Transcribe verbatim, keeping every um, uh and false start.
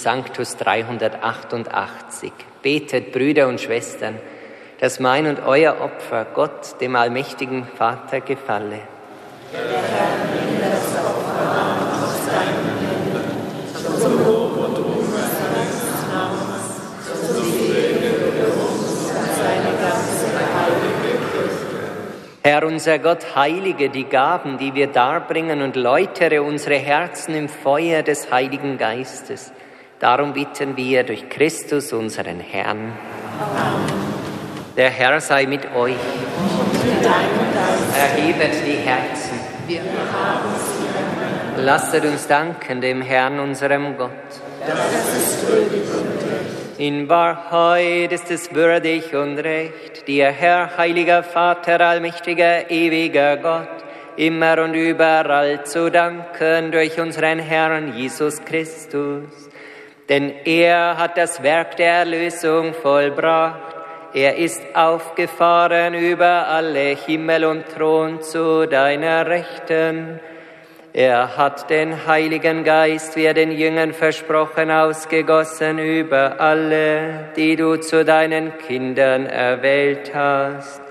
Sanctus dreihundertachtundachtzig. Betet, Brüder und Schwestern, dass mein und euer Opfer Gott, dem allmächtigen Vater, gefalle. Der Herr nehme das Opfer aus deinen Händen, zum Lob und Ruhm seines Namens, zum Segen für uns und seine ganze heilige Kirche. Herr unser Gott, heilige die Gaben, die wir darbringen, und läutere unsere Herzen im Feuer des Heiligen Geistes. Darum bitten wir durch Christus, unseren Herrn. Amen. Der Herr sei mit euch. Und mit deinem Geist. Erhebet die Herzen. Wir haben sie erhört. Lasset uns danken dem Herrn, unserem Gott. Das ist würdig und recht. In Wahrheit ist es würdig und recht, dir, Herr, heiliger Vater, allmächtiger, ewiger Gott, immer und überall zu danken durch unseren Herrn Jesus Christus. Denn er hat das Werk der Erlösung vollbracht. Er ist aufgefahren über alle Himmel und Thron zu deiner Rechten. Er hat den Heiligen Geist, wie er den Jüngern versprochen, ausgegossen über alle, die du zu deinen Kindern erwählt hast.